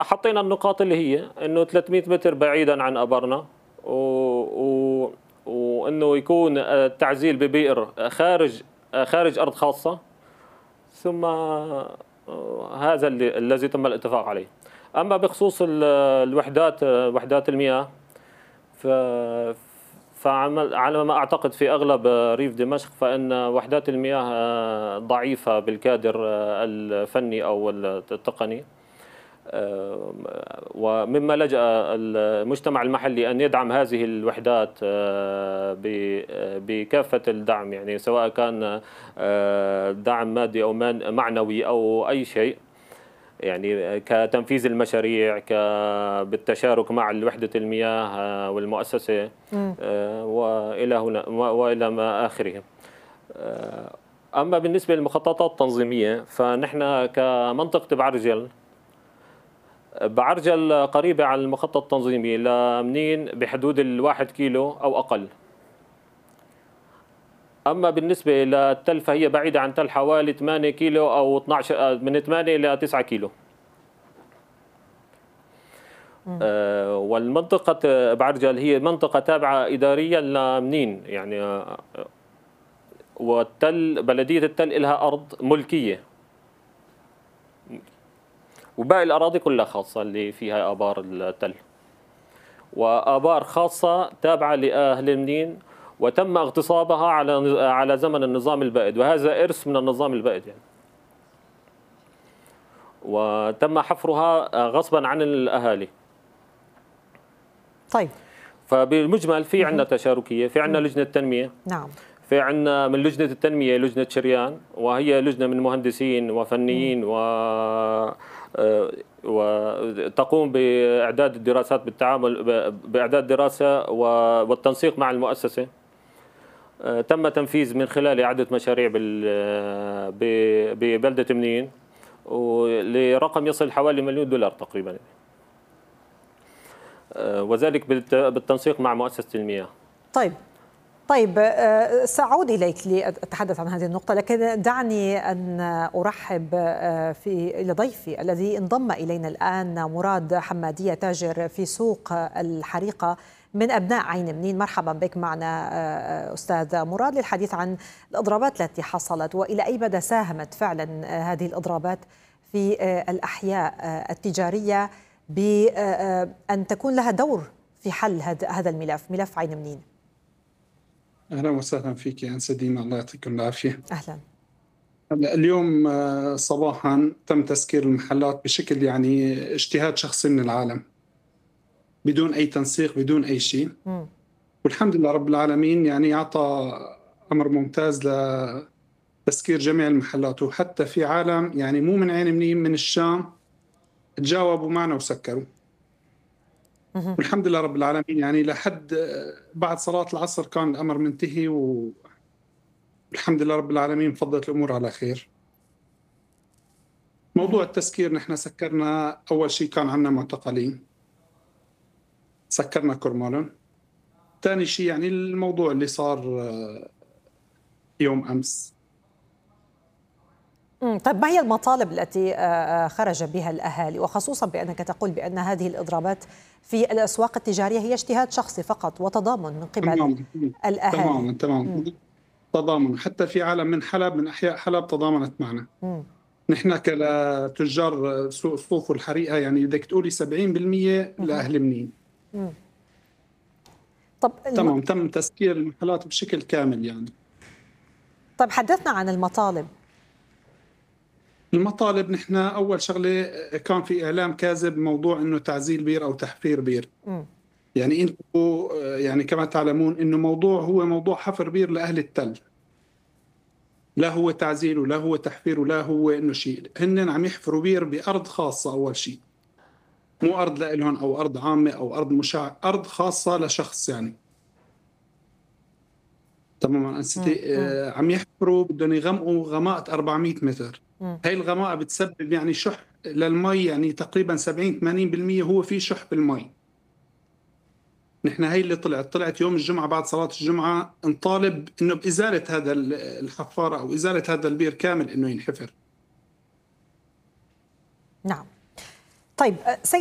حطينا النقاط اللي هي انه 300 متر بعيدا عن ابرنا، وانه يكون التعزيل ببئر خارج ارض خاصه، ثم هذا الذي تم الاتفاق عليه. اما بخصوص وحدات المياه، ف فعلى ما أعتقد في أغلب ريف دمشق فإن وحدات المياه ضعيفة بالكادر الفني أو التقني، ومما لجأ المجتمع المحلي أن يدعم هذه الوحدات بكافة الدعم، يعني سواء كان دعم مادي أو معنوي أو أي شيء، يعني كتنفيذ المشاريع، بالتشارك مع وحدة المياه والمؤسسة وإلى هنا وإلى ما آخره. أما بالنسبة للمخططات التنظيمية، فنحن كمنطقة بعرجل قريبة على المخطط التنظيمي لمنين بحدود 1 كيلو أو أقل. أما بالنسبة للتل فهي بعيدة عن تل حوالي 8 كيلو أو 12، من 8 إلى 9 كيلو. والمنطقة بعرجل هي منطقة تابعة إداريا لمنين، يعني والتل بلدية التل لها أرض ملكية، وباقي الأراضي كلها خاصة اللي فيها آبار التل، وآبار خاصة تابعة لأهل منين، وتم اغتصابها على زمن النظام البائد، وهذا إرث من النظام البائد يعني. وتم حفرها غصبا عن الأهالي. طيب، فبالمجمل في عندنا تشاركية، في عندنا لجنة تنمية، نعم، في عندنا من لجنة التنمية لجنة شريان، وهي لجنة من مهندسين وفنيين وتقوم بإعداد الدراسات بالتعامل بإعداد دراسة والتنسيق مع المؤسسة. تم تنفيذ من خلال عدة مشاريع ببلدة منين لرقم يصل حوالي $1,000,000 تقريبا، وذلك بالتنسيق مع مؤسسة المياه. طيب، سأعود إليك لأتحدث عن هذه النقطة، لكن دعني أن أرحب إلى ضيفي الذي انضم إلينا الآن، مراد حمادية، تاجر في سوق الحريقة من أبناء عين منين. مرحبا بك معنا أستاذ مراد للحديث عن الإضرابات التي حصلت، وإلى أي مدى ساهمت فعلا هذه الإضرابات في الأحياء التجارية بأن تكون لها دور في حل هذا الملف، ملف عين منين. أهلا وسهلا فيك يا أنسة دينا، الله يعطيكم العافية. أهلا. اليوم صباحا تم تسكير المحلات بشكل يعني اجتهاد شخصي من العالم، بدون أي تنسيق، بدون أي شيء. والحمد لله رب العالمين يعني أعطى أمر ممتاز لتسكير جميع المحلات، وحتى في عالم يعني مو من عين منين، من الشام، تجاوبوا معنا وسكروا. والحمد لله رب العالمين يعني لحد بعد صلاة العصر كان الأمر منتهي، والحمد لله رب العالمين فضلت الأمور على خير. موضوع التسكير، نحن سكرنا أول شيء كان عندنا معتقلين، سكرنا كرمالهم. ثاني شيء يعني الموضوع اللي صار يوم أمس. طيب، ما هي المطالب التي خرج بها الأهالي، وخصوصا بأنك تقول بأن هذه الإضرابات في الأسواق التجارية هي اجتهاد شخصي فقط وتضامن من قبل الأهالي؟ تماما تضامن، حتى في عالم من حلب، من أحياء حلب تضامنت معنا. نحن كتجار سوق الصوف والحريقة يعني بدك تقولي 70% لأهل منين. طب تمام، تم تسكير المحلات بشكل كامل يعني. طيب، حدثنا عن المطالب. نحن أول شغلة كان في إعلام كاذب موضوع إنه تعزيل بير أو تحفير بير. يعني أنتم يعني كما تعلمون إنه هو موضوع حفر بير لأهل التل، لا هو تعزيل ولا هو تحفير ولا هو إنه شيء. هن عم يحفروا بير بأرض خاصة أول شيء، مو أرض لإلهم أو أرض عامة أو أرض مشاع، أرض خاصة لشخص يعني. تماما أنستي. عم يحفروا، بدهم يغمقوا غماءة 400 متر. هاي الغماءة بتسبب يعني شح للمي، يعني تقريبا 70-80% هو في شح بالمي. نحن هاي اللي طلعت يوم الجمعة بعد صلاة الجمعة نطالب إنه بإزالة هذا الحفارة أو إزالة هذا البير كامل، إنه ينحفر. نعم. طيب